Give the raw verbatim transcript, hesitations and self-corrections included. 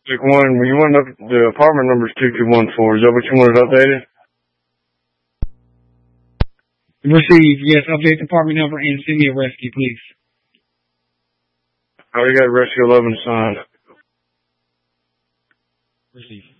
District one, you want up, the apartment number is two two one four. Is that what you wanted updated? Receive, yes, update the apartment number and send me a rescue, please. I already got rescue eleven assigned. Receive.